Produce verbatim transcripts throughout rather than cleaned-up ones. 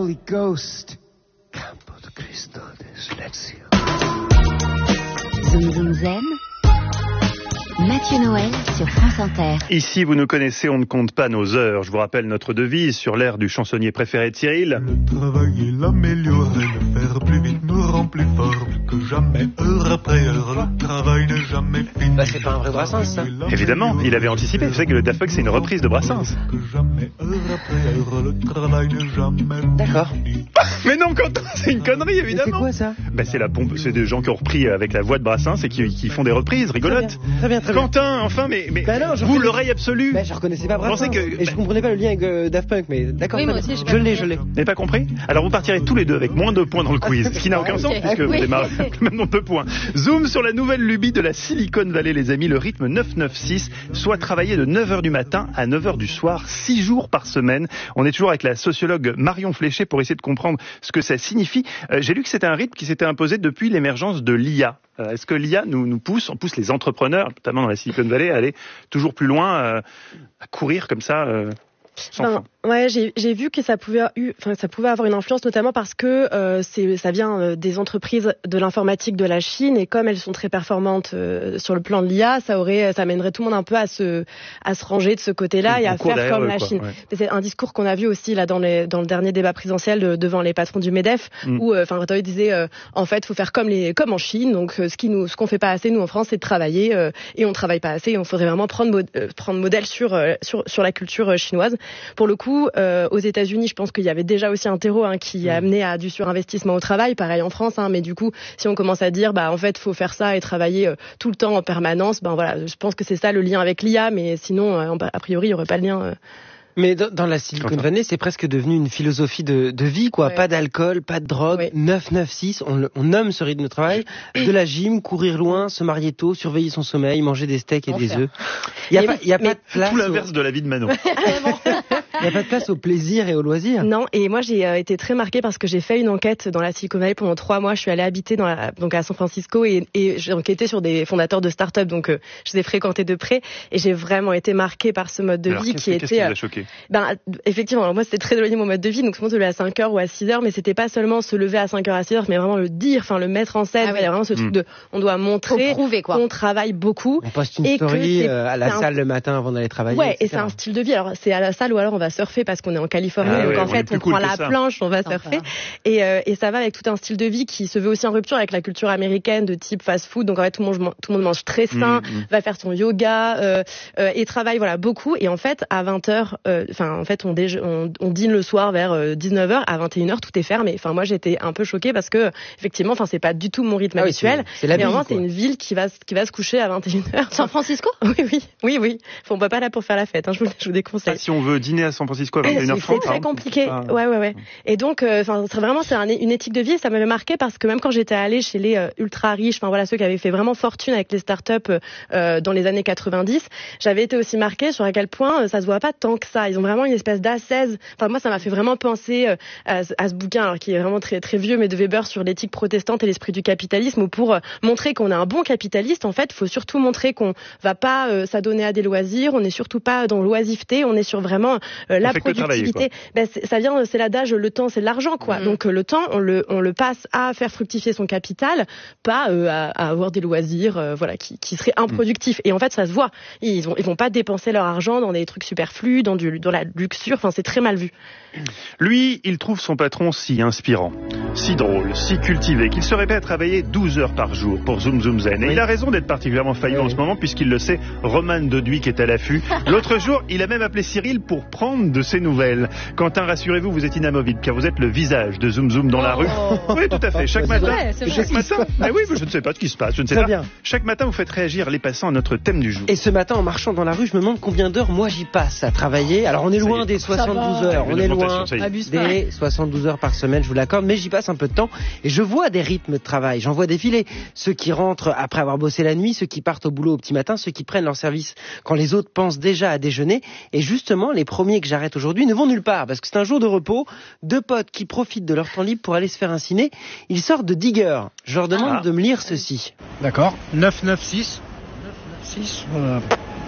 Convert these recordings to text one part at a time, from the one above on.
Holy Ghost. Campo de Cristo de Silencio. Zoom Zoom Zen. Mathieu Noël sur France Inter. Ici, vous nous connaissez, on ne compte pas nos heures. Je vous rappelle notre devise sur l'air du chansonnier préféré de Cyril. Le travail et l'améliorer, le faire plus vite nous rend plus fort, plus que jamais, heure après heure, le travail n'est jamais fini. Bah c'est pas un vrai Brassens, ça. Évidemment, il avait anticipé. Vous savez que le Daft Punk, c'est une reprise de Brassens. Que jamais, heure après heure, le travail n'est jamais D'accord. Mais non, Quentin, c'est une connerie, évidemment. C'est quoi ça? Bah, c'est la pompe, c'est des gens qui ont repris avec la voix de Brassens et qui, qui font des reprises rigolotes. Très bien, très bien. Quentin, enfin, mais, mais Bah non, je vous, reconnais- l'oreille absolue. Bah je reconnaissez pas Brassens. Pensez que- Et je comprenais pas le lien avec euh, Daft Punk, mais d'accord. Oui, très moi bien. aussi, j'ai Je pas l'ai, compris. je l'ai. Vous n'avez pas compris? Alors vous partirez tous les deux avec moins de points dans le quiz, ce qui n'a aucun Ok. sens puisque vous Oui. démarrez avec le même nombre de points. Zoom sur la nouvelle lubie de la Silicon Valley, les amis, le rythme neuf neuf six, soit travailler de neuf heures du matin à neuf heures du soir, six jours par semaine. On est toujours avec la sociologue Marion Fléché pour essayer de comprendre ce que ça signifie. Euh, j'ai lu que c'était un rythme qui s'était imposé depuis l'émergence de l'I A. Euh, est-ce que l'I A nous, nous pousse, on pousse les entrepreneurs, notamment dans la Silicon Valley, à aller toujours plus loin, euh, à courir comme ça euh, sans Ben, fin? ouais, j'ai, j'ai vu que ça pouvait, eu, enfin, ça pouvait avoir une influence, notamment parce que euh, c'est, ça vient euh, des entreprises de l'informatique de la Chine, et comme elles sont très performantes euh, sur le plan de l'I A, ça aurait, ça amènerait tout le monde un peu à se, à se ranger de ce côté-là Oui, et on à court faire derrière comme eux, la quoi, Chine. ouais. Mais c'est un discours qu'on a vu aussi là dans, les, dans le dernier débat présidentiel de, devant les patrons du MEDEF, Mm. où, enfin, Retailleau disait, euh, en fait, faut faire comme les, comme en Chine. Donc, euh, ce qui nous, ce qu'on fait pas assez nous en France, c'est de travailler, euh, et on travaille pas assez. Et on faudrait vraiment prendre, mod- euh, prendre modèle sur, euh, sur, sur la culture euh, chinoise. Pour le coup, euh, aux États-Unis, je pense qu'il y avait déjà aussi un terreau hein, qui a amené à du surinvestissement au travail, pareil en France. Hein, mais du coup, si on commence à dire, bah en fait, faut faire ça et travailler euh, tout le temps en permanence, ben voilà, je pense que c'est ça le lien avec l'I A. Mais sinon, euh, a priori, il y aurait pas le lien. Euh... Mais dans, dans la Silicon Valley, c'est presque devenu une philosophie de, de vie, quoi. Ouais. Pas d'alcool, pas de drogue. Ouais. neuf neuf six, on, le- on nomme ce rythme de travail. De la gym, courir loin, se marier tôt, surveiller son sommeil, manger des steaks et des Enfer. œufs. Il y a Mais- pas, il y a mais pas de place. Tout au- l'inverse de la vie de Manon. Il y a pas de place au plaisir et au loisir. Non, et moi j'ai euh, été très marquée parce que j'ai fait une enquête dans la Silicon Valley pendant trois mois. Je suis allée habiter dans la, donc à San Francisco et, et j'ai enquêté sur des fondateurs de start-up, donc euh, je les ai fréquentés de près et j'ai vraiment été marquée par ce mode de Alors, vie qu'est-ce, qui qu'est-ce qui était. vous euh, a choqué? Ben effectivement, alors moi c'était très éloigné de mon mode de vie, donc souvent je me levais à cinq heures ou à six heures, mais c'était pas seulement se lever à cinq heures à six heures, mais vraiment le dire, enfin le mettre en scène. Ah oui. Il y a vraiment ce truc Mm. de, on doit Faut montrer prouver, quoi. qu'on travaille beaucoup. On poste une Et que story c'est- euh, à la c'est un- salle le matin avant d'aller travailler. Ouais, et et c'est un style de vie. Alors c'est à la salle ou alors on va surfer parce qu'on est en Californie. Ah donc ouais, en on est fait plus on cool prend que la ça. planche, on va Sympa. surfer. Et, euh, et ça va avec tout un style de vie qui se veut aussi en rupture avec la culture américaine de type fast-food. Donc en fait tout le monde, man- tout le monde mange très sain, Mm, mm. va faire son yoga euh, euh, et travaille voilà beaucoup. Et en fait à vingt heures, enfin en fait on, déje- on, on dîne le soir vers euh, dix-neuf heures. À vingt et une heures tout est fermé. Enfin moi j'étais un peu choquée parce que effectivement, enfin c'est pas du tout mon rythme Ah oui, habituel. c'est- c'est la mais vie, vraiment quoi. c'est une ville qui va se- qui va se coucher à vingt et une heures. San Francisco? Oui oui oui oui. Faut, on va pas là pour faire la fête. Hein, je vous je vous déconseille. Ça, si on veut dîner à San Francisco à vingt et une heures C'est trente, très hein, compliqué. ah. Ouais, ouais, ouais. Et donc, enfin, c'est vraiment, c'est un- une éthique de vie. Et ça m'avait marqué parce que même quand j'étais allée chez les euh, ultra riches, enfin voilà, ceux qui avaient fait vraiment fortune avec les startups euh, dans les années quatre-vingt-dix, j'avais été aussi marquée sur à quel point euh, ça se voit pas tant que ça. Ils ont vraiment une espèce d'ascèse. Enfin, moi, ça m'a fait vraiment penser euh, à, ce- à ce bouquin, alors qui est vraiment très très vieux, mais de Weber sur l'éthique protestante et l'esprit du capitalisme, où pour euh, montrer qu'on est un bon capitaliste, en fait, faut surtout montrer qu'on va pas euh, s'adonner à des loisirs. On n'est surtout pas dans l'oisiveté. On est sur vraiment euh, la fait que travailler, productivité. Ben, c'est- ça vient, c'est l'adage, le temps, c'est de l'argent, quoi. Mhm. Donc euh, le temps, on le, on le passe à faire fructifier son capital, pas euh, à, à avoir des loisirs, euh, voilà, qui, qui seraient improductifs. Et en fait, ça se voit. Ils vont, ils vont pas dépenser leur argent dans des trucs superflus, dans du, dans la luxure. Enfin, c'est très mal vu. Lui, il trouve son patron si inspirant, si drôle, si cultivé, qu'il serait prêt à travailler douze heures par jour pour Zoom Zoom Zen. Et Oui. il a raison d'être particulièrement faillant Oui. en ce moment, puisqu'il le sait, Roman Doduic est à l'affût. L'autre jour, il a même appelé Cyril pour prendre de ses nouvelles. Quentin, rassurez-vous, vous êtes inamovible, car vous êtes le visage de Zoom Zoom dans la Oh. rue. Oui, tout à fait. Chaque C'est matin, vrai, c'est vrai. chaque matin, ah oui, mais je ne sais pas ce qui se passe, je ne sais Très pas. bien. Chaque matin, vous faites réagir les passants à notre thème du jour. Et ce matin, en marchant dans la rue, je me demande combien d'heures moi j'y passe à travailler. Alors on est Ça y loin est. des soixante-douze heures, Une on est augmentation, loin ça y est. Abuse pas. des soixante-douze heures par semaine, je vous l'accorde, mais j'y passe un peu de temps et je vois des rythmes de travail. J'en vois défiler ceux qui rentrent après avoir bossé la nuit, ceux qui partent au boulot au petit matin, ceux qui prennent leur service quand les autres pensent déjà à déjeuner. Et justement, les premiers que j'arrête aujourd'hui ne vont nulle part parce que c'est un jour de repos. Deux potes qui profitent de leur temps libre pour aller se faire un ciné. Ils sortent de Digger. Je leur demande Ah. de me lire ceci. D'accord. neuf neuf six. neuf neuf six. Euh,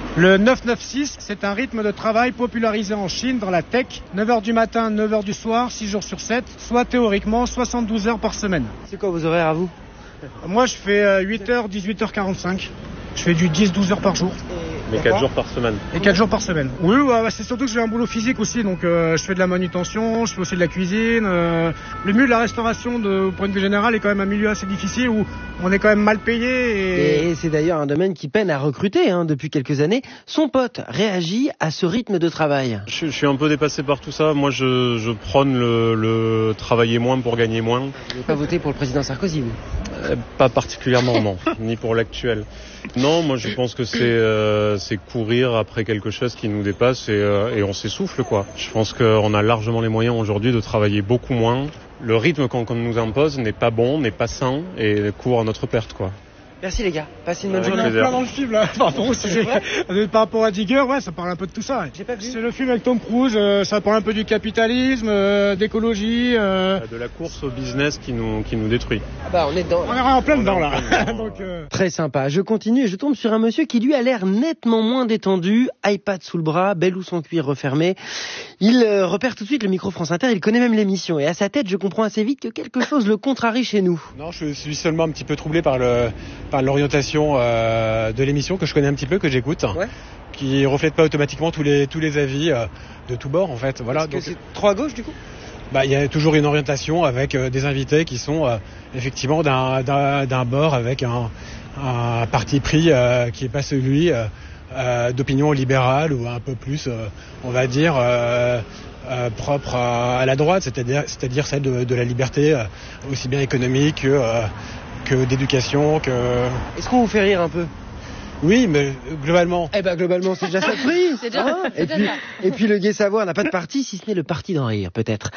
Le neuf neuf six, c'est un rythme de travail popularisé en Chine dans la tech. neuf heures du matin, neuf heures du soir, six jours sur sept, soit théoriquement soixante-douze heures par semaine. C'est quoi vos horaires à vous? Moi, je fais huit heures, dix-huit heures quarante-cinq. Je fais du dix douze heures par jour. Mais quatre jours par semaine. Et quatre jours par semaine. Oui, ouais, c'est surtout que j'ai un boulot physique aussi, donc euh, je fais de la manutention, je fais aussi de la cuisine. Euh, le milieu de la restauration, de au point de vue général, est quand même un milieu assez difficile où on est quand même mal payé. Et, et c'est d'ailleurs un domaine qui peine à recruter hein, depuis quelques années. Son pote réagit à ce rythme de travail. Je, je suis un peu dépassé par tout ça. Moi, je, je prône le, le travailler moins pour gagner moins. Vous n'avez pas voté pour le président Sarkozy, vous? euh, Pas particulièrement, non. Ni pour l'actuel. Non, moi je pense que c'est euh, c'est courir après quelque chose qui nous dépasse et, euh, et on s'essouffle quoi. Je pense qu'on a largement les moyens aujourd'hui de travailler beaucoup moins. Le rythme qu'on, qu'on nous impose n'est pas bon, n'est pas sain et court à notre perte quoi. Merci les gars, passez une bonne Avec journée. On est en plein dans le film là. Pardon, c'est par rapport à Digger, ouais, ça parle un peu de tout ça. J'ai pas vu. C'est le film avec Tom Cruise, euh, ça parle un peu du capitalisme, euh, d'écologie. Euh... De la course au business qui nous qui nous détruit. Ah bah on est dedans. On est en plein dedans là. Dedans, Donc, euh... Très sympa. Je continue et je tombe sur un monsieur qui lui a l'air nettement moins détendu, iPad sous le bras, bel ou son cuir refermé. Il euh, repère tout de suite le micro France Inter, il connaît même l'émission et à sa tête, je comprends assez vite que quelque chose le contrarie chez nous. Non, je suis seulement un petit peu troublé par le par l'orientation euh, de l'émission que je connais un petit peu, que j'écoute, ouais. Qui reflète pas automatiquement tous les tous les avis euh, de tous bords en fait. Voilà. Est-ce donc que c'est trop à gauche du coup? Bah, il y a toujours une orientation avec euh, des invités qui sont euh, effectivement d'un, d'un d'un bord avec un un parti pris euh, qui est pas celui euh, euh, d'opinion libérale ou un peu plus, euh, on va dire. Euh, Euh, propre à, à la droite, c'est-à-dire, c'est-à-dire celle de, de la liberté, euh, aussi bien économique que, euh, que d'éducation, que... Est-ce qu'on vous fait rire un peu? Oui, mais globalement... Eh ben globalement, c'est déjà ça de prix. C'est déjà, Hein c'est et, déjà puis, ça. et puis le gai savoir n'a pas de parti, si ce n'est le parti d'en rire, peut-être.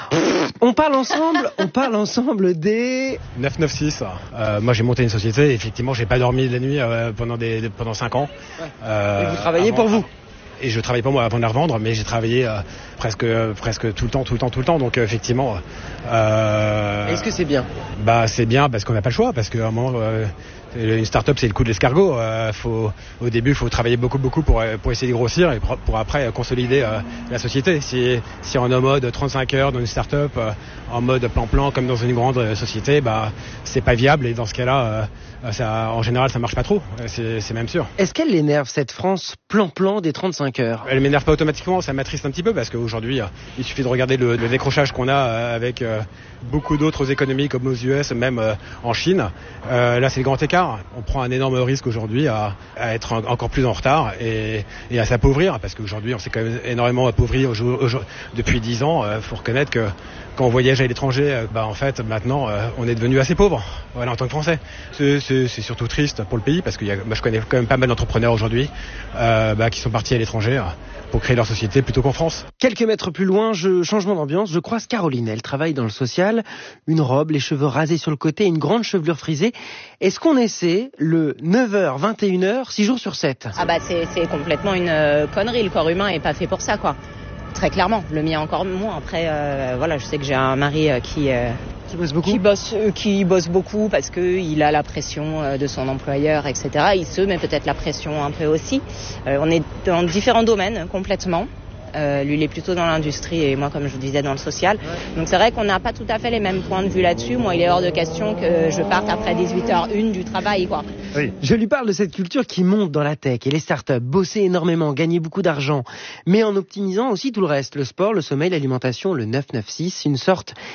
On parle ensemble, on parle ensemble des... neuf neuf six, euh, moi j'ai monté une société, et effectivement j'ai pas dormi la nuit euh, pendant, des, pendant cinq ans. Ouais. Euh, et vous travaillez avant, pour vous? Et je travaille pas moi avant de la revendre, mais j'ai travaillé euh, presque presque tout le temps, tout le temps, tout le temps. Donc euh, effectivement. Euh, Est-ce que c'est bien? Bah c'est bien parce qu'on n'a pas le choix, parce qu'à un moment. Euh, Une start-up, c'est le coup de l'escargot. Euh, faut, au début, il faut travailler beaucoup, beaucoup pour, pour essayer de grossir et pour, pour après consolider euh, la société. Si, si on est en mode trente-cinq heures dans une start-up, euh, en mode plan-plan comme dans une grande euh, société, bah, c'est pas viable et dans ce cas-là, euh, ça, en général, ça marche pas trop. C'est, c'est même sûr. Est-ce qu'elle l'énerve, cette France plan-plan des trente-cinq heures? Elle m'énerve pas automatiquement, ça m'attriste un petit peu parce qu'aujourd'hui, euh, il suffit de regarder le, le décrochage qu'on a euh, avec euh, beaucoup d'autres économies comme aux U S, même euh, en Chine. Euh, là, c'est le grand écart. On prend un énorme risque aujourd'hui à, à être en, encore plus en retard et, et à s'appauvrir parce qu'aujourd'hui on s'est quand même énormément appauvri au, au, depuis dix ans. Il euh, faut reconnaître que quand on voyage à l'étranger, euh, bah, en fait maintenant euh, on est devenu assez pauvre. Voilà, en tant que Français. C'est, c'est, c'est surtout triste pour le pays parce que y a, bah, je connais quand même pas mal d'entrepreneurs aujourd'hui euh, bah, qui sont partis à l'étranger euh, pour créer leur société plutôt qu'en France. Quelques mètres plus loin, je, changement d'ambiance, je croise Caroline. Elle travaille dans le social, une robe, les cheveux rasés sur le côté, une grande chevelure frisée. Est-ce qu'on essaie le neuf heures vingt et une heures, six jours sur sept? Ah bah c'est, c'est complètement une euh, connerie. Le corps humain est pas fait pour ça, quoi. Très clairement. Le mien encore moins. Après, euh, voilà, je sais que j'ai un mari euh, qui euh, qui bosse beaucoup, qui bosse, euh, qui bosse beaucoup parce que il a la pression euh, de son employeur, et cetera. Il se met peut-être la pression un peu aussi. Euh, on est dans différents domaines complètement. Euh, lui, il est plutôt dans l'industrie et moi, comme je vous disais, dans le social. Ouais. Donc c'est vrai qu'on n'a pas tout à fait les mêmes points de vue là-dessus. Moi, il est hors de question que je parte après dix-huit heures une du travail, quoi. Oui. Je lui parle de cette culture qui monte dans la tech et les startups, bosser énormément, gagner beaucoup d'argent, mais en optimisant aussi tout le reste, le sport, le sommeil, l'alimentation, le neuf neuf six, une sorte